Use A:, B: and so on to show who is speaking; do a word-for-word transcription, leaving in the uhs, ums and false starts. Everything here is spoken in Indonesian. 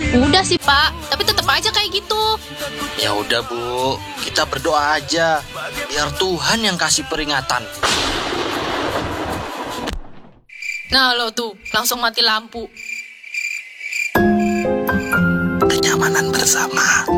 A: Udah sih Pak, tapi tetap aja kayak gitu.
B: Ya udah Bu, kita berdoa aja biar Tuhan yang kasih peringatan.
A: Nah lo tuh, langsung mati lampu.
B: Kenyamanan bersama.